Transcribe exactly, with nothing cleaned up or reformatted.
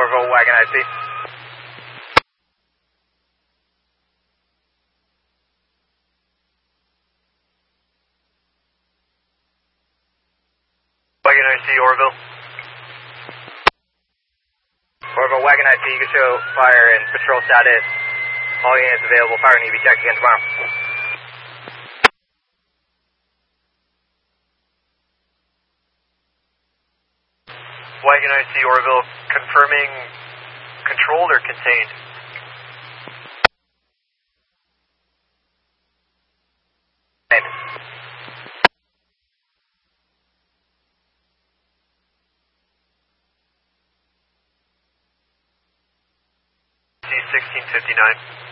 Orville, Wagon I C. Wagon I C, Orville. Orville, Wagon I C, you can show fire and patrol status. All units available, fire and E V check again tomorrow. Wagon I C, Orville, confirming controlled or contained? C sixteen fifty-nine.